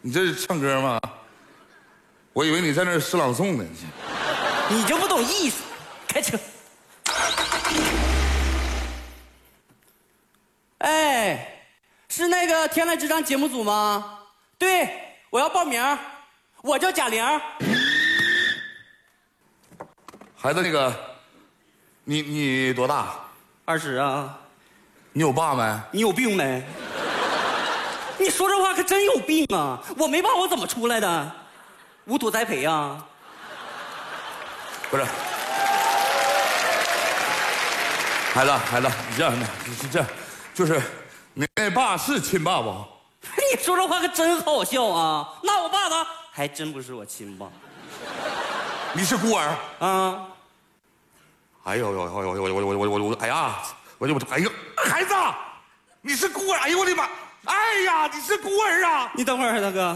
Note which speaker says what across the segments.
Speaker 1: 你这是唱歌吗？我以为你在那儿诗朗诵呢。
Speaker 2: 你就不懂艺术。开车。哎，是那个《天籁之战》节目组吗？对，我要报名，我叫贾玲。
Speaker 1: 孩子，那个，你多大
Speaker 2: 20啊。
Speaker 1: 你有爸没？
Speaker 2: 你有病没？你说这话可真有病啊！我没爸，我怎么出来的？无土栽培呀？
Speaker 1: 不是，孩子，你这样的，是这样，就是你那爸是亲爸不？
Speaker 2: 你说这话可真好笑啊！那我爸呢？还真不是我亲爸。
Speaker 1: 你是孤儿
Speaker 2: 啊？
Speaker 1: 哎呦，哎呀，哎呦，孩子，你是孤儿？哎呦我的妈！哎呀，你是孤儿啊！
Speaker 2: 你等会儿，大哥，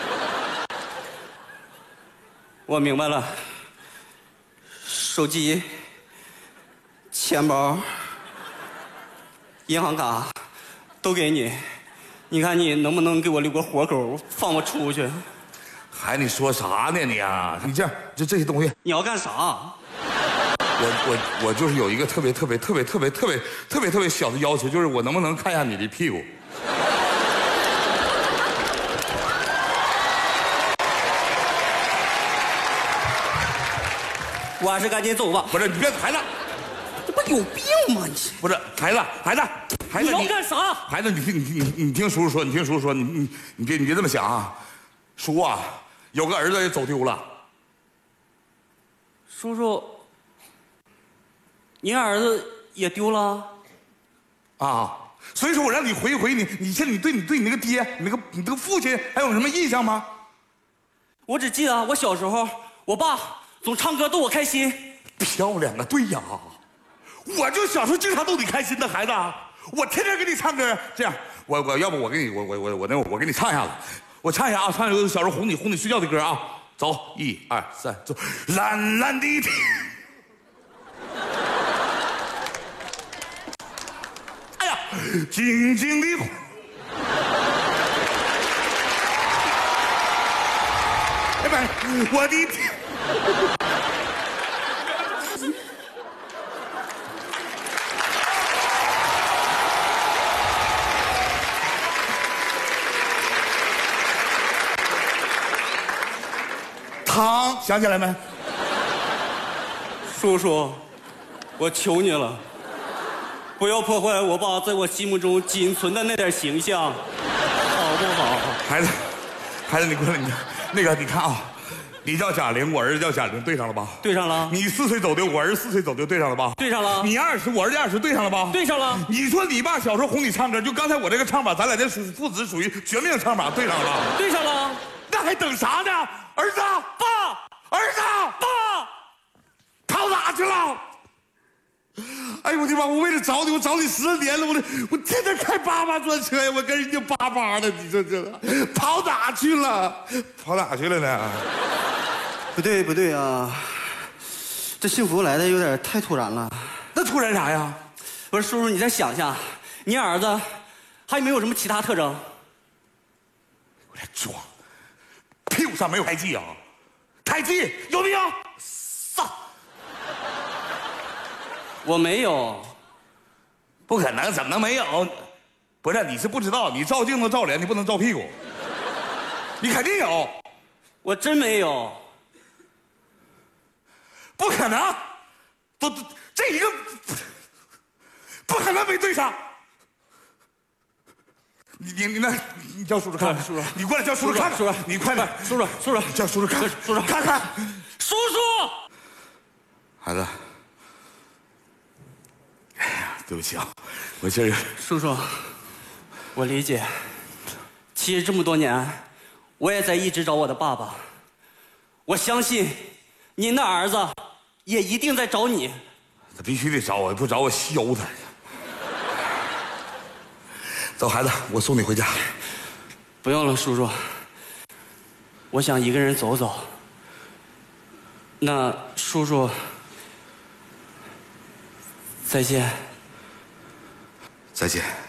Speaker 2: 我明白了。手机、钱包、银行卡都给你，你看你能不能给我留个活口，放我出去？
Speaker 1: 孩子，你说啥呢你啊？你这样，就这些东西，
Speaker 2: 你要干啥？
Speaker 1: 我就是有一个特别小的要求，就是我能不能看一下你的屁股？
Speaker 2: 我还是赶紧走吧。
Speaker 1: 不是，你别孩子，
Speaker 2: 这不有病吗？你
Speaker 1: 不是孩子，
Speaker 2: 你要干啥？
Speaker 1: 孩子，你听叔叔说，你别这么想啊，叔啊，有个儿子也走丢了。
Speaker 2: 叔叔，您儿子也丢了？
Speaker 1: 啊，所以说我让你回一回你现在你对你那个爹，你那个父亲还有什么印象吗？
Speaker 2: 我只记得我小时候，我爸总唱歌逗我开心。
Speaker 1: 漂亮啊，对呀，我就小时候经常逗你开心的孩子，我天天给你唱歌。这样，我要不我给你我给你唱一下子，我唱一下啊，唱一首小时候哄你睡觉的歌啊。走，1、2、3，走。蓝蓝的天，哎呀，静静的湖，哎不，我的天。汤想起来没？
Speaker 2: 叔叔，我求你了，不要破坏我爸在我心目中仅存的那点形象，好不好？
Speaker 1: 孩子，你过来，那个你看啊，你叫贾玲，我儿子叫贾玲，对上了吧？
Speaker 2: 对上了。
Speaker 1: 你4岁走丢，我儿子4岁走丢，对上了吧？
Speaker 2: 对上了。
Speaker 1: 你20，我儿子20，对上了吧？
Speaker 2: 对上了。
Speaker 1: 你说你爸小时候哄你唱歌，就刚才我这个唱法，咱俩这父子属于绝命唱法，对上了。
Speaker 2: 对上了。
Speaker 1: 那还等啥呢？儿子，
Speaker 2: 爸，
Speaker 1: 儿子，
Speaker 2: 爸，
Speaker 1: 跑哪去了？哎呦我的妈！我为了找你，我找你10年了，我天天开8专车呀，我跟人家88的，你说这跑哪去了？跑哪去了呢？
Speaker 2: 不对啊，这幸福来的有点太突然了。
Speaker 1: 那突然啥呀？
Speaker 2: 不是，叔叔，你再想想，你儿子还有没有什么其他特征？
Speaker 1: 我来装，屁股上没有胎记啊？胎记有没有？
Speaker 2: 我没有。
Speaker 1: 不可能，怎么能没有？不是，你是不知道，你照镜子照脸，你不能照屁股。你肯定有。
Speaker 2: 我真没有。
Speaker 1: 不可能，都这一个不可能没对上。你叫叔叔看看，叔叔，你过来叫叔叔看看，叔叔，你快点，叔叔，叫叔叔看，叔叔看看，
Speaker 2: 叔叔，
Speaker 1: 孩子，哎呀，对不起啊，我今儿
Speaker 2: 叔叔，我理解。其实这么多年，我也在一直找我的爸爸。我相信，您的儿子也一定在找你。
Speaker 1: 他必须得找我，不找我削他。走，孩子，我送你回家。
Speaker 2: 不用了，叔叔。我想一个人走走。那叔叔，再见。
Speaker 1: 再见。